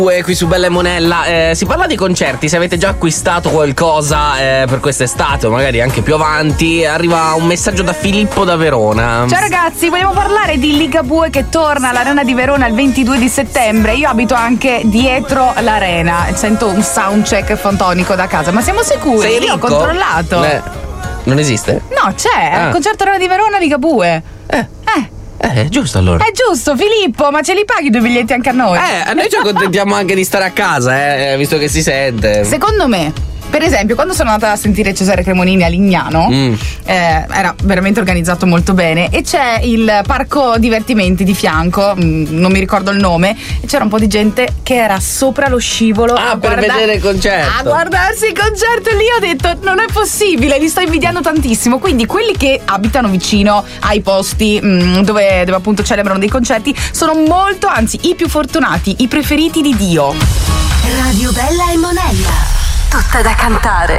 Qui su Bella e Monella si parla di concerti. Se avete già acquistato qualcosa per quest'estate o magari anche più avanti, arriva un messaggio da Filippo da Verona. Ciao ragazzi, vogliamo parlare di Ligabue che torna all'Arena di Verona il 22 di settembre. Io abito anche dietro l'Arena, sento un soundcheck fotonico da casa, ma siamo sicuri? Sei ricco? Io ho controllato. Non esiste? No, c'è, al concerto Arena di Verona Ligabue. Giusto allora. È giusto, Filippo, ma ce li paghi 2 biglietti anche a noi? Noi ci accontentiamo anche di stare a casa, visto che si sente. Secondo me, per esempio, quando sono andata a sentire Cesare Cremonini a Lignano, era veramente organizzato molto bene, e c'è il parco divertimenti di fianco, non mi ricordo il nome, e c'era un po' di gente che era sopra lo scivolo per vedere il concerto, a guardarsi il concerto. E lì ho detto non è possibile, li sto invidiando tantissimo. Quindi quelli che abitano vicino ai posti dove appunto celebrano dei concerti sono molto, anzi i più fortunati, i preferiti di Dio. Radio Bella e Monella, tutta da cantare.